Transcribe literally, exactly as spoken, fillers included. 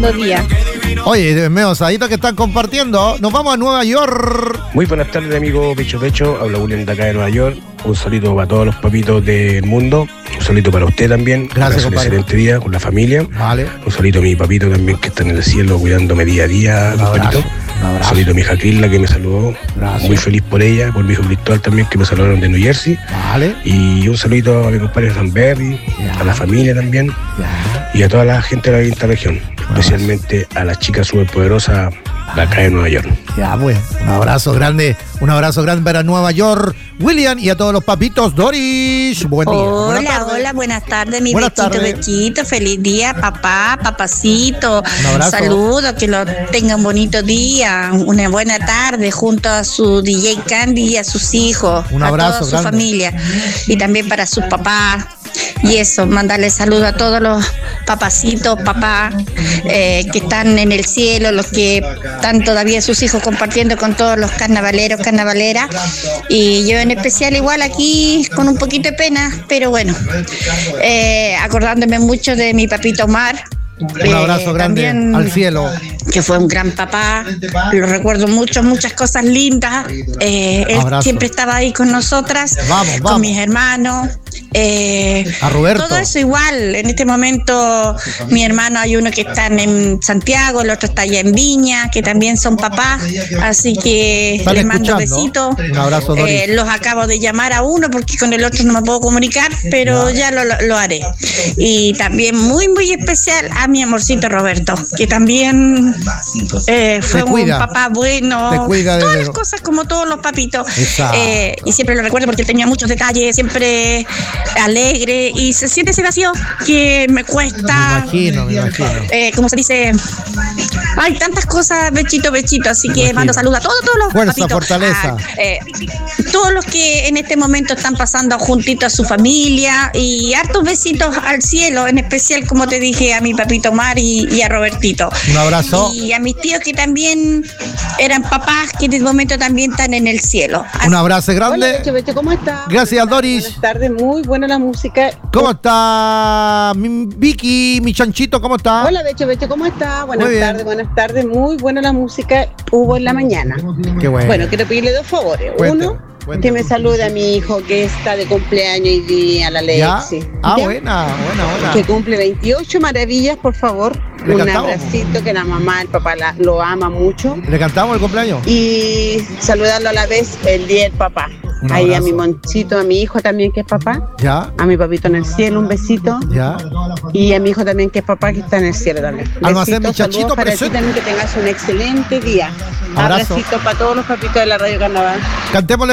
lindo día. Oye, medio osadito que están compartiendo. Nos vamos a Nueva York. Muy buenas tardes, amigo Pecho Pecho. Habla William de acá de Nueva York. Un saludo para todos los papitos del mundo. Un saludo para usted también. Gracias, un excelente día con la familia. Vale. Un saludo a mi papito también que está en el cielo cuidándome día a día. Un abrazo. Un, un saludo a mi hija Krilla que me saludó. Gracias. Muy feliz por ella. Por mi hijo Cristóbal también que me saludaron de New Jersey. Vale. Y un saludito a mi compadre Sanberry, a la familia también. Ya. Y a toda la gente de la quinta región. Especialmente a las chicas superpoderosas de acá de Nueva York. Ya, pues, un abrazo grande, un abrazo grande para Nueva York, William, y a todos los papitos. Doris, buen día. Hola, hola, buenas tardes, mi buenas bechito, tardes. bechito, feliz día, papá, papacito. Un abrazo. Saludos, que lo tengan bonito día, una buena tarde junto a su D J Candy y a sus hijos, Un a abrazo toda su grande. familia y también para sus papás. Y eso, mandarle saludos a todos los papacitos, papás eh, que están en el cielo, los que están todavía sus hijos compartiendo con todos los carnavaleros, carnavaleras. Y yo en especial igual aquí con un poquito de pena, pero bueno, eh, acordándome mucho de mi papito Omar. Un abrazo eh, grande también, al cielo. que fue un gran papá, lo recuerdo mucho, muchas cosas lindas. Eh, él Abrazo. siempre estaba ahí con nosotras, Vamos, con vamos. mis hermanos. Eh, A Roberto. Todo eso igual. En este momento, mi hermano hay uno que está en Santiago, el otro está allá en Viña, que también son papás. Así que Están les mando escuchando. besitos. Un abrazo, Doris. Eh, los acabo de llamar a uno porque con el otro no me puedo comunicar, pero ya lo, lo, lo haré. Y también muy, muy especial a mi amorcito Roberto, que también eh, fue Te cuida. un papá bueno. Te cuida de- Todas las cosas como todos los papitos. Exacto. Eh, y siempre lo recuerdo porque él tenía muchos detalles, siempre alegre y se siente ese vacío que me cuesta. Me imagino, me imagino. Eh, como se dice, hay tantas cosas, bechito, bechito, así Me que imagino. mando saludos a todos, todos los Fuerza, papitos. fortaleza. A, eh, todos los que en este momento están pasando juntito a su familia y hartos besitos al cielo, en especial, como te dije, a mi papito Omar y, y a Robertito. Un abrazo. Y a mis tíos que también eran papás, que en este momento también están en el cielo. Un abrazo grande. Hola, Becho, Becho, ¿cómo está? Gracias, Doris. Buenas tardes, muy buena la música. ¿Cómo está mi Vicky, mi chanchito? ¿Cómo está? Hola, Becho, Becho, ¿cómo está? Buenas Muy bien. tardes, buenas tardes, muy buena la música. Hubo en la mañana. Qué bueno. Bueno, quiero pedirle dos favores. Cuénteme, Uno, cuénteme. que me salude a mi hijo que está de cumpleaños hoy día, la ¿Ya? Alexi. Ah, ¿Ya? buena, buena, buena. Que cumple veintiocho maravillas, por favor. ¿Le Un cantamos? abracito, que la mamá, el papá la- lo ama mucho. ¿Le cantamos el cumpleaños? Y saludarlo a la vez el día del papá. Un Ahí a abrazo. mi monchito, a mi hijo también que es papá. Ya, A mi papito en el cielo, un besito. ya. Y a mi hijo también, que es papá, que está en el cielo también. Almacén Besitos, Mi Chanchito saludos para ti presente. también, que tengas un excelente día. Abrazo. Abracito para todos los papitos de la Radio Carnaval. Cantémosle